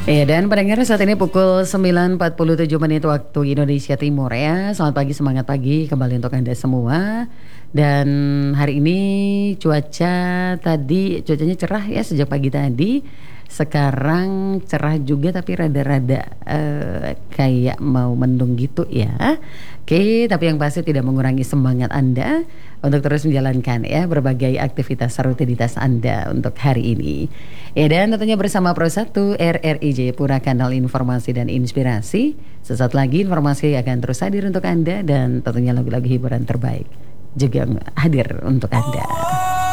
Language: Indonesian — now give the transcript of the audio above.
Iya, dan pendengar saat ini pukul 9.47 menit waktu Indonesia Timur ya. Selamat pagi, semangat pagi kembali untuk Anda semua. Dan hari ini cuacanya cerah ya sejak pagi tadi. Sekarang cerah juga tapi rada-rada kayak mau mendung gitu ya. Oke, tapi yang pasti tidak mengurangi semangat Anda untuk terus menjalankan ya berbagai aktivitas rutinitas Anda untuk hari ini. Ya, dan tentunya bersama Pro 1 RRI Jayapura, kanal informasi dan inspirasi. Sesaat lagi informasi akan terus hadir untuk Anda dan tentunya lagu-lagu hiburan terbaik juga hadir untuk Anda.